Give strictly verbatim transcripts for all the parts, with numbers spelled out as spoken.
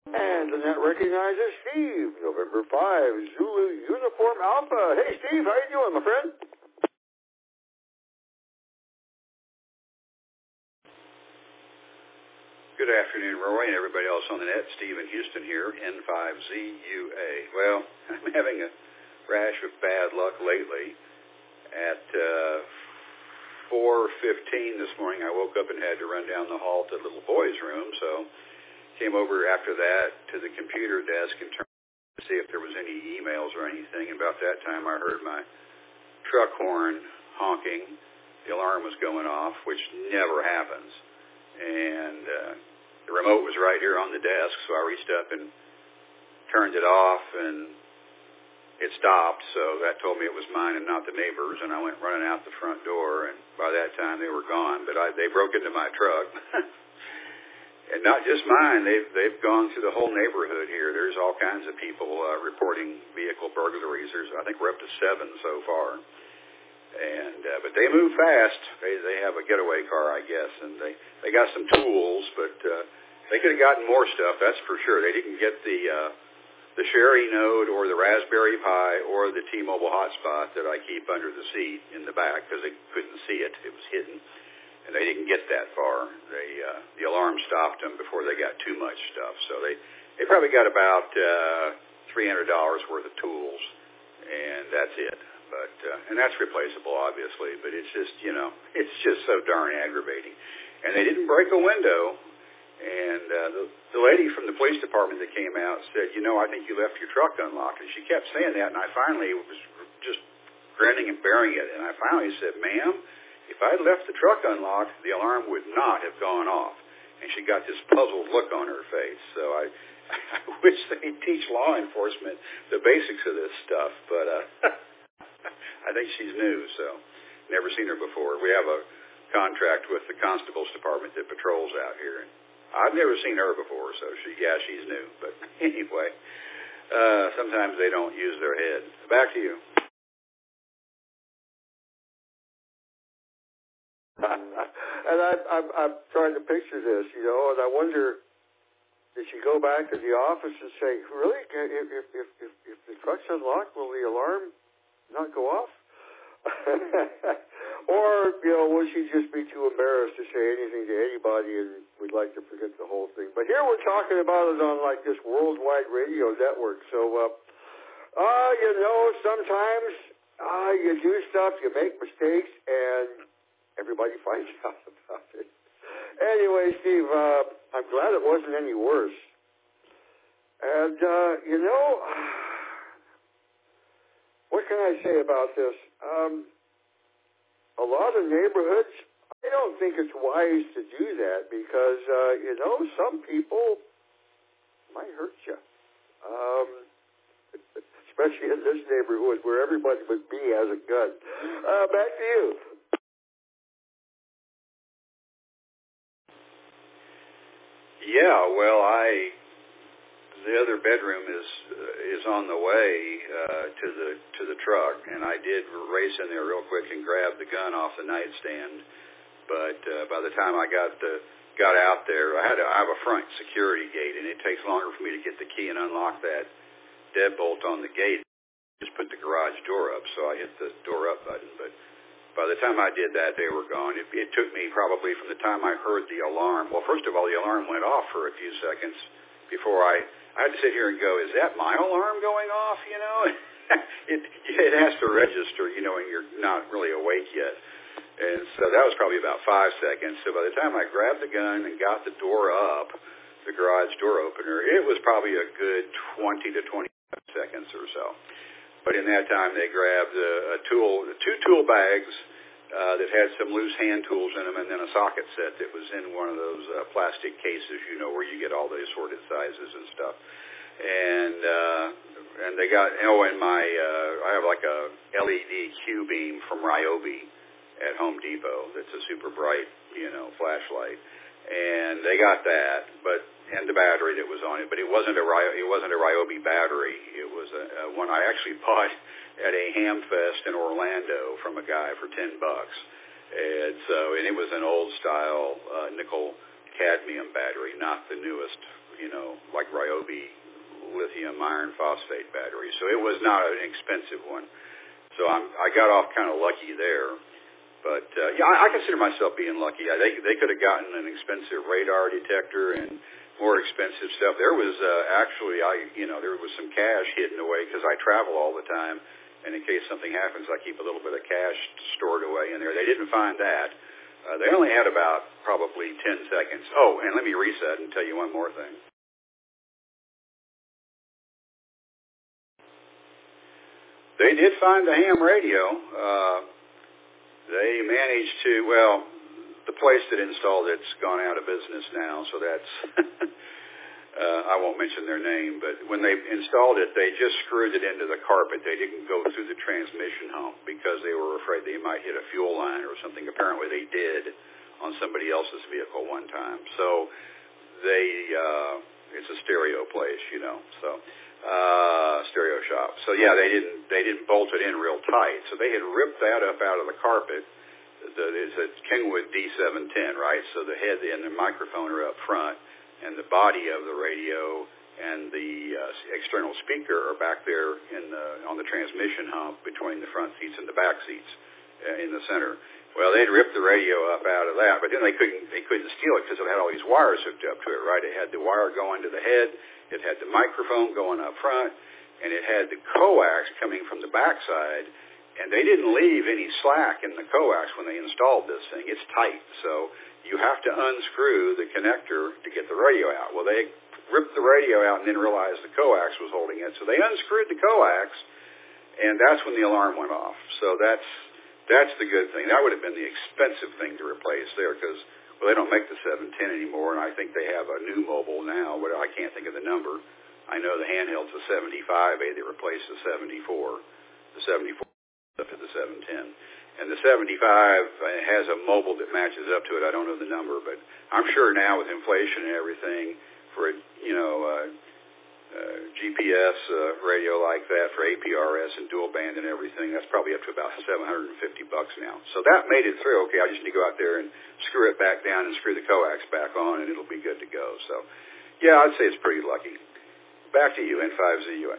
And Lynette recognizes Steve, November fifth, Zulu Uniform Alpha. Hey, Steve, how you doing, my friend? Good afternoon, Roy, and everybody else on the net. Steve in Houston here, N five Z U A. Well, I'm having a rash of bad luck lately. At uh, four fifteen this morning, I woke up and had to run down the hall to the little boy's room, so came over after that to the computer desk and turned to see if there was any emails or anything. And about that time, I heard my truck horn honking. The alarm was going off, which never happens. And uh, the remote was right here on the desk, so I reached up and turned it off, and it stopped, so that told me it was mine and not the neighbors, and I went running out the front door, and by that time they were gone, but I, they broke into my truck. And not just mine, they've, they've gone through the whole neighborhood here. There's all kinds of people uh, reporting vehicle burglaries. There's, I think we're up to seven so far. And uh, but they move fast. They they have a getaway car, I guess, and they, they got some tools, but uh, they could have gotten more stuff, that's for sure. They didn't get the uh, the Sherry Node or the Raspberry Pi or the T-Mobile hotspot that I keep under the seat in the back because they couldn't see it. It was hidden. And they didn't get that far. They uh, the alarm stopped them before they got too much stuff. So they, they probably got about uh, three hundred dollars worth of tools, and that's it. But uh, and that's replaceable, obviously. But it's just, you know, it's just so darn aggravating. And they didn't break a window. And uh, the, the lady from the police department that came out said, you know, I think you left your truck unlocked. And she kept saying that, and I finally was just grinning and bearing it. And I finally said, ma'am, if I'd left the truck unlocked, the alarm would not have gone off. And she got this puzzled look on her face. So I, I wish they'd teach law enforcement the basics of this stuff. But uh, I think she's new, so never seen her before. We have a contract with the constable's department that patrols out here. And I've never seen her before, so she, yeah, she's new. But anyway, uh, sometimes they don't use their head. Back to you. And I, I'm, I'm trying to picture this, you know, and I wonder, did she go back to the office and say, really, if, if, if, if, if the truck's unlocked, will the alarm not go off? Or, you know, will she just be too embarrassed to say anything to anybody and we'd like to forget the whole thing? But here we're talking about it on, like, this worldwide radio network. So, uh, uh you know, sometimes uh, you do stuff, you make mistakes, and everybody finds out about it. Anyway, Steve, uh, I'm glad it wasn't any worse. And, uh, you know, what can I say about this? Um, a lot of neighborhoods, I don't think it's wise to do that because, uh, you know, some people might hurt you. Um, especially in this neighborhood where everybody but me has a gun. Uh, back to you. Yeah, well, I the other bedroom is uh, is on the way uh, to the to the truck, and I did race in there real quick and grab the gun off the nightstand. But uh, by the time I got the got out there, I had a, I have a front security gate, and it takes longer for me to get the key and unlock that deadbolt on the gate. Just put the garage door up, so I hit the door up button, but by the time I did that, they were gone. It, it took me probably from the time I heard the alarm. Well, first of all, the alarm went off for a few seconds before I, I had to sit here and go, is that my alarm going off, you know? it, it has to register, you know, and you're not really awake yet. And so that was probably about five seconds. So by the time I grabbed the gun and got the door up, the garage door opener, it was probably a good twenty to twenty-five seconds or so. But in that time, they grabbed a, a tool, two tool bags uh, that had some loose hand tools in them, and then a socket set that was in one of those uh, plastic cases, you know, where you get all the assorted sizes and stuff. And uh, and they got, oh, and my, uh, I have like a L E D Q beam from Ryobi at Home Depot. That's a super bright, you know, flashlight. And they got that, but and the battery that was on it, but it wasn't a it wasn't a Ryobi battery. It was a, a one I actually bought at a ham fest in Orlando from a guy for ten bucks, and so and it was an old style uh, nickel cadmium battery, not the newest, you know, like Ryobi lithium iron phosphate battery. So it was not an expensive one. So I'm, I got off kind of lucky there. But, uh, yeah, I, I consider myself being lucky. I, they they could have gotten an expensive radar detector and more expensive stuff. There was uh, actually, I you know, there was some cash hidden away because I travel all the time. And in case something happens, I keep a little bit of cash stored away in there. They didn't find that. Uh, they only had about probably ten seconds. Oh, and let me reset and tell you one more thing. They did find the ham radio. Uh, they managed to, well, the place that installed it's gone out of business now, so that's, uh, I won't mention their name, but when they installed it, they just screwed it into the carpet. They didn't go through the transmission hump because they were afraid they might hit a fuel line or something. Apparently they did on somebody else's vehicle one time. So they, uh, it's a stereo place, you know, so. Uh, stereo shop. So yeah, they didn't they didn't bolt it in real tight. So they had ripped that up out of the carpet. The, it's a Kenwood D seven ten, right? So the head and the microphone are up front, and the body of the radio and the uh, external speaker are back there in the, on the transmission hump between the front seats and the back seats uh, in the center. Well, they'd ripped the radio up out of that, but then they couldn't they couldn't steal it because it had all these wires hooked up to it, right? It had the wire going to the head. It had the microphone going up front, and it had the coax coming from the backside, and they didn't leave any slack in the coax when they installed this thing. It's tight, so you have to unscrew the connector to get the radio out. Well, they ripped the radio out and then realized the coax was holding it, so they unscrewed the coax, and that's when the alarm went off. So that's that's the good thing. That would have been the expensive thing to replace there because well, they don't make the seven ten anymore, and I think they have a new mobile now, but I can't think of the number. I know the handheld's a seventy-five A. They replaced the seventy-four. The seventy-four up to the seven ten. And the seventy-five has a mobile that matches up to it. I don't know the number, but I'm sure now with inflation and everything, for a, you know, uh, uh, G P S uh, radio like that for A P R S and dual band and everything, that's probably up to about seven hundred fifty bucks now. So that made it through. Okay, I just need to go out there and screw it back down and screw the coax back on, and it'll be good to go. So, yeah, I'd say it's pretty lucky. Back to you, N five Z U A.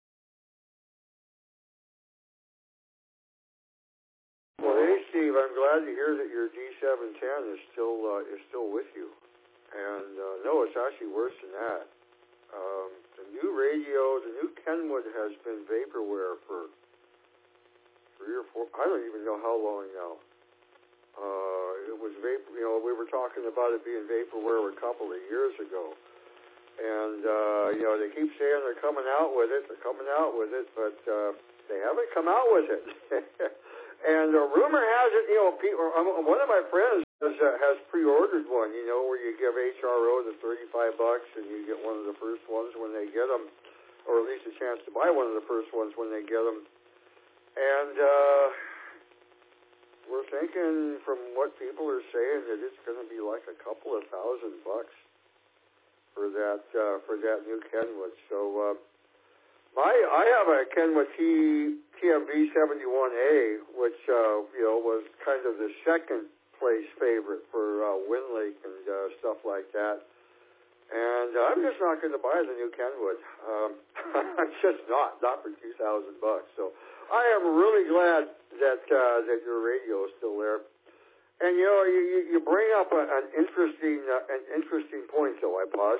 Well, hey, Steve, I'm glad to hear that your D seven ten is still uh, is still with you. And uh, no, it's actually worse than that. Um, the new radio, the new Kenwood has been vaporware for three or four, I don't even know how long now. Uh, it was vapor, you know, we were talking about it being vaporware a couple of years ago. And, uh, you know, they keep saying they're coming out with it, they're coming out with it, but uh, they haven't come out with it. And the rumor has it, you know, people, um, one of my friends has, uh, has pre-ordered one, you know, where you give H R O the thirty-five bucks and you get one of the first ones when they get them, or at least a chance to buy one of the first ones when they get them. And uh, we're thinking from what people are saying that it's going to be like a couple of thousand bucks for that uh, for that new Kenwood. So uh, my I have a Kenwood T TMV seventy-one A, which uh, you know was kind of the second place favorite for uh, Wind Lake and uh, stuff like that. And uh, I'm just not going to buy the new Kenwood. Um, I'm just not, not for two thousand bucks. So I am really glad that uh, that your radio is still there. And you know, you, you bring up a, an interesting uh, an interesting point. So I pause.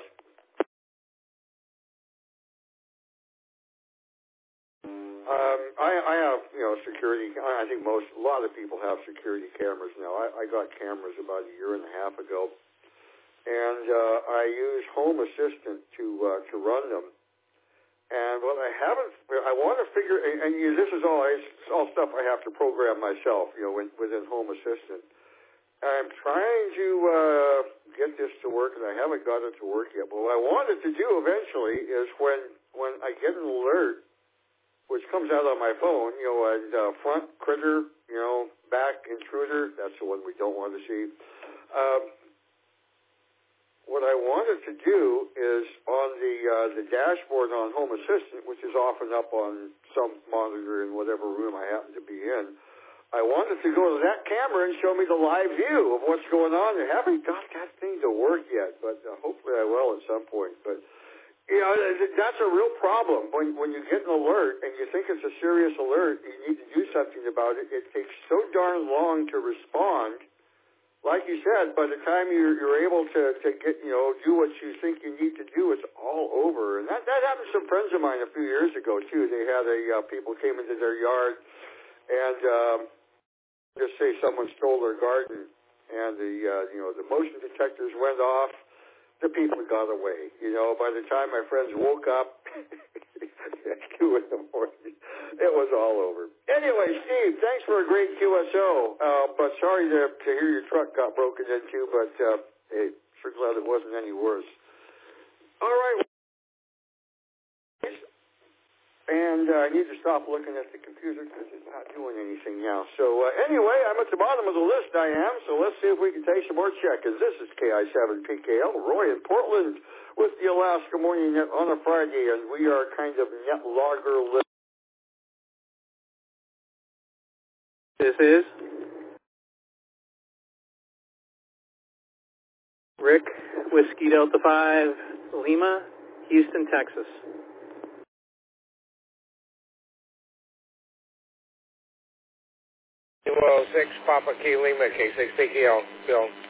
Um, I, I have, you know, security. I think most, a lot of people have security cameras now. I, I got cameras about a year and a half ago, and uh, I use Home Assistant to uh, to run them. And what I haven't, I want to figure, and, and you, this is all, it's all stuff I have to program myself, you know, in, within Home Assistant. I'm trying to uh, get this to work, and I haven't got it to work yet. But what I wanted to do eventually is when when I get an alert, which comes out on my phone, you know, and uh, front critter, you know, back intruder, that's the one we don't want to see. Um, what I wanted to do is on the uh, the dashboard on Home Assistant, which is often up on some monitor in whatever room I happen to be in, I wanted to go to that camera and show me the live view of what's going on. I haven't got that thing to work yet, but uh, hopefully I will at some point. But, you know, that's a real problem. When when you get an alert and you think it's a serious alert, you need to do something about it. It takes so darn long to respond. Like you said, by the time you're, you're able to, to get, you know, do what you think you need to do, it's all over. And that, that happened to some friends of mine a few years ago, too. They had a, uh, people came into their yard and, um, just say someone stole their garden and the, uh, you know, the motion detectors went off. The people got away. You know, by the time my friends woke up at two in the morning, it was all over. Anyway, Steve, thanks for a great Q S O. Uh, but sorry to, to hear your truck got broken into, but uh, hey, sure glad it wasn't any worse. All right. And uh, I need to stop looking at the computer because it's not doing anything now. So uh, anyway, I'm at the bottom of the list, I am. So let's see if we can take some more checkers. This is K I seven P K L, Roy in Portland with the Alaska Morning Net on a Friday, and we are kind of net logger list. This is Rick, Whiskey Delta five, Lima, Houston, Texas. Well, six Papa Key Lima, K six P K L, Bill.